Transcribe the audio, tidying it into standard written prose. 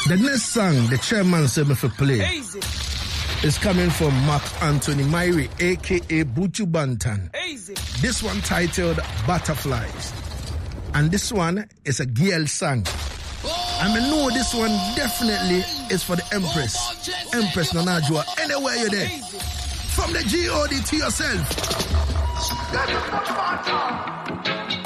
The next song the chairman said me for play is coming from Mark Anthony Myrie, aka Buju Banton. This one titled Butterflies. And this one is a girl song. I know this one definitely is for the Empress. Empress Nonajua, anywhere you're there. From the God to yourself.